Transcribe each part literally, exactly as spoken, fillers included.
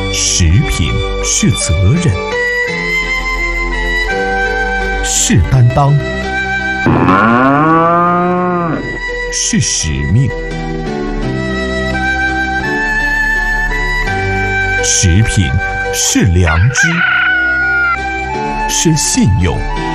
食品是责任，是担当，是使命。食品是良知，是信用。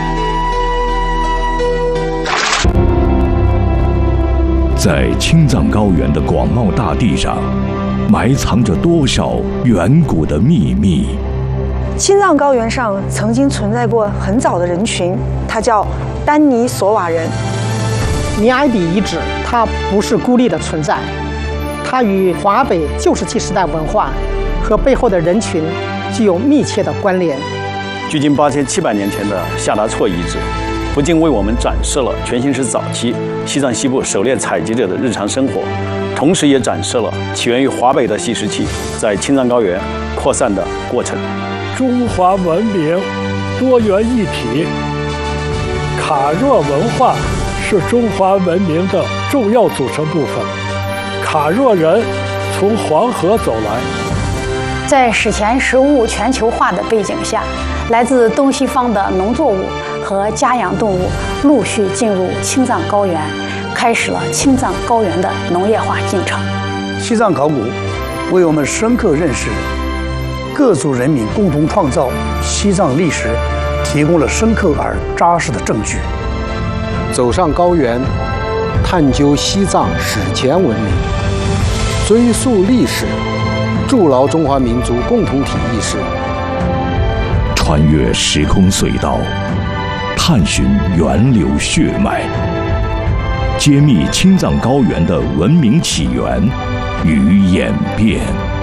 在青藏高原的广袤大地上，埋藏着多少远古的秘密？ 青藏高原上曾经存在过很早的人群，它叫丹尼索瓦人。 尼埃比遗址它不是孤立的存在，它与华北旧石器时代文化和背后的人群具有密切的关联。 距今八千七百年前的夏达措遗址，不仅为我们展示了全新石早期西藏西部狩猎采集者的日常生活，同时也展示了起源于华北的细石器在青藏高原扩散的过程。 中华文明多元一体，卡若文化是中华文明的重要组成部分。卡若人从黄河走来， 在史前食物全球化的背景下，来自东西方的农作物和家养动物陆续进入青藏高原，开始了青藏高原的农业化进程。 西藏考古为我们深刻认识各族人民共同创造西藏历史提供了深刻而扎实的证据。 走上高原，探究西藏史前文明，追溯历史，筑牢中华民族共同体意识。 穿越时空隧道，探寻源流血脉，揭秘青藏高原的文明起源与演变。